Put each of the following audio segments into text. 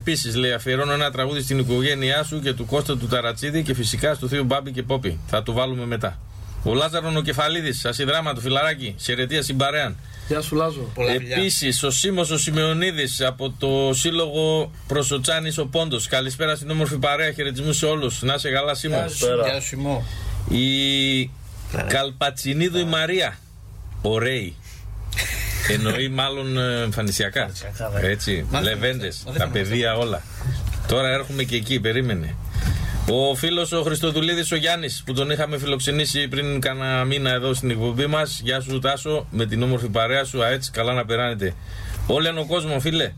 Επίσης, λέει, αφιερώνω ένα τραγούδι στην οικογένειά σου και του Κώστα του Ταρατσίδη και φυσικά του θείου Μπάμπη και Πόπη. Θα το βάλουμε μετά. Ο Λάζαρον ο Κεφαλίδης, Ασιδράμα του φιλαράκι, χαιρετία συμπαρέαν. Γεια σου, Λάζο. Επίσης, ο Σίμος ο Σημεωνίδης από το Σύλλογο Προσοτσάνης ο Πόντος. Καλησπέρα στην όμορφη παρέα, χαιρετισμούς σε όλους. Να είσαι καλά, Σίμο. Γεια σου, Σίμο. Η Καλπατσινίδου η Μαρία. Ωραίοι. Εννοεί μάλλον εμφανισιακά. Έτσι, λεβέντες, τα παιδεία όλα. Τώρα έρχομαι και εκεί, περίμενε. Ο φίλος ο Χριστοδουλίδης ο Γιάννης, που τον είχαμε φιλοξενήσει πριν κάνα μήνα εδώ στην εκπομπή μας. Γεια σου Τάσο, με την όμορφη παρέα σου, έτσι καλά να περάνετε. Όλο ο κόσμο, φίλε.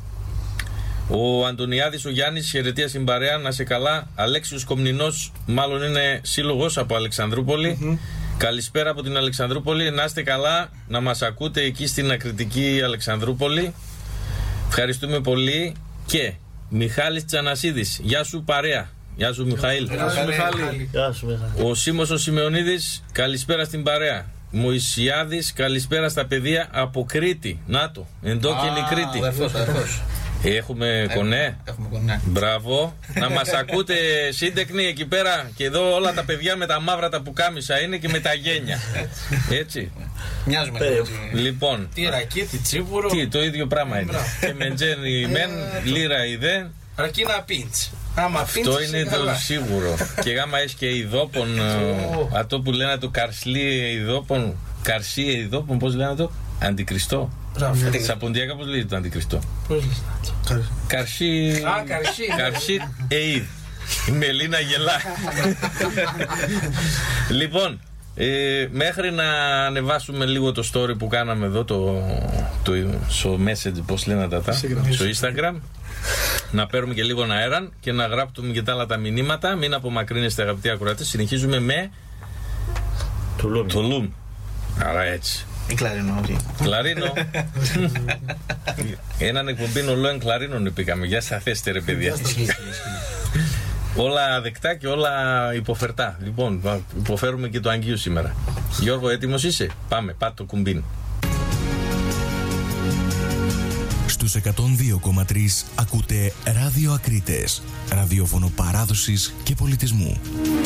Ο Αντωνιάδης ο Γιάννης, χαιρετία στην παρέα, να σε καλά. Αλέξιος Κομνηνός, μάλλον είναι σύλλογος από Αλεξανδρούπολη. Καλησπέρα από την Αλεξανδρούπολη, να είστε καλά, να μας ακούτε εκεί στην ακριτική Αλεξανδρούπολη. Ευχαριστούμε πολύ. Και Μιχάλης Τσανασίδης, γεια σου παρέα. Γεια σου Μιχαήλ. Γεια σου Μιχάλη. Ο Σίμος ο Σημεωνίδης, καλησπέρα στην παρέα. Μωυσιάδης, καλησπέρα στα παιδεία από Κρήτη. Να το, εντόκινη Κρήτη. Έχουμε κονέ. Έχουμε κονέ. Μπράβο. Να μας ακούτε σύντεκνοι εκεί πέρα. Και εδώ όλα τα παιδιά με τα μαύρα τα πουκάμισα είναι και με τα γένια. Έτσι. Μοιάζουμε. Λοιπόν. Τι ρακίτι, τσίπουρο. Τι, το ίδιο πράγμα είναι. Και μεντζένι μεν, λίρα η δε. Αρκεί να πίντς. Αυτό είναι το σίγουρο. Και γάμα έχει και ειδόπων. Αυτό που λένε το καρσλί ειδόπων. Καρσί ειδόπων, πώς λένε το. Αντικριστό. Σαποντιακά πώς λέγεται το αντικριστό. Πώς λέγεται. Καρσί. Καρσί εϊδ. Η Μελίνα γελά. Λοιπόν, μέχρι να ανεβάσουμε λίγο το story που κάναμε εδώ στο message, πώς λένε τα στο Instagram, να παίρνουμε και λίγο αέρα και να γράψουμε και τα άλλα τα μηνύματα. Μην απομακρύνεστε αγαπητοί ακροατές. Συνεχίζουμε με Τουλούμ. Άρα έτσι. Κλαρίνο. Έναν εκπομπή ολόεν κλαρίνων πήγαμε. Γεια σας, θέστε ρε παιδιά. Όλα δεκτά και όλα υποφερτά. Λοιπόν, υποφέρουμε και το Αγγείο σήμερα. Γιώργο, έτοιμος είσαι? Πάμε, πάτε το κουμπίν. Στους 102,3 ακούτε Ράδιο Ακρίτες, ραδιόφωνο παράδοσης και πολιτισμού.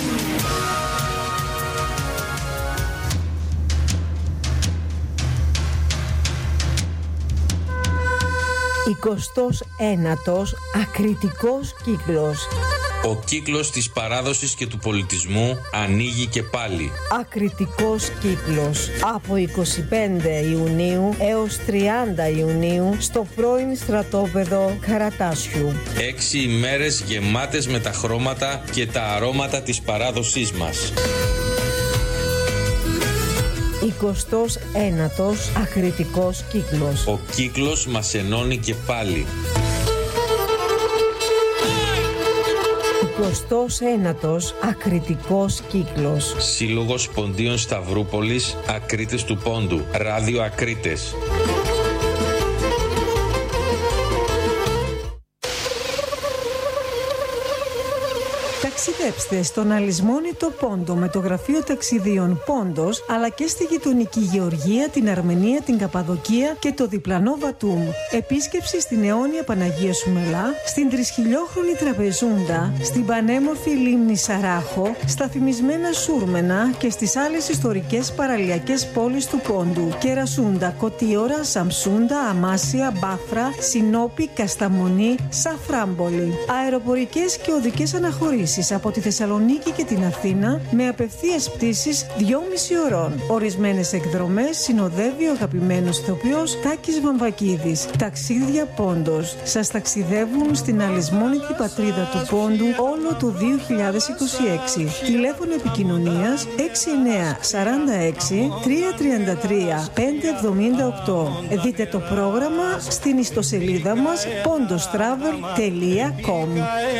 Εικοστός ένατος ακριτικός κύκλος. Ο κύκλος της παράδοσης και του πολιτισμού ανοίγει και πάλι. Ακριτικός κύκλος από 25 Ιουνίου έως 30 Ιουνίου στο πρώην στρατόπεδο Καρατάσιου. 6 ημέρες γεμάτες με τα χρώματα και τα αρώματα της παράδοσής μας. 29ος ακριτικός κύκλος. Ο κύκλος μας ενώνει και πάλι. 29ος ακριτικός κύκλος. Σύλλογος Ποντίων Σταυρούπολης, Ακρίτες του Πόντου. Ράδιο Ακρίτες. Ταξιδέψτε στον αλυσμόνητο Πόντο με το γραφείο ταξιδίων Πόντος, αλλά και στη γειτονική Γεωργία, την Αρμενία, την Καπαδοκία και το διπλανό Βατούμ. Επίσκεψη στην αιώνια Παναγία Σουμελά, στην τρισχιλιόχρονη Τραπεζούντα, στην πανέμορφη λίμνη Σαράχο, στα φημισμένα Σούρμενα και στις άλλες ιστορικές παραλιακές πόλεις του Πόντου. Κερασούντα, Κωτίωρα, Σαμσούντα, Αμάσια, Μπάφρα, Σινόπη, Κασταμονή, Σαφράμπολη. Αεροπορικές και οδικές αναχωρήσεις από τη Θεσσαλονίκη και την Αθήνα με απευθείας πτήσεις 2,5 ωρών. Ορισμένες εκδρομές συνοδεύει ο αγαπημένος ηθοποιός Τάκης Βαμβακίδης. Ταξίδια Πόντος σας ταξιδεύουν στην αλυσμόνητη πατρίδα του Πόντου όλο το 2026. Τηλέφωνο επικοινωνίας 6946 333 578. Δείτε το πρόγραμμα στην ιστοσελίδα μας pondostravel.com.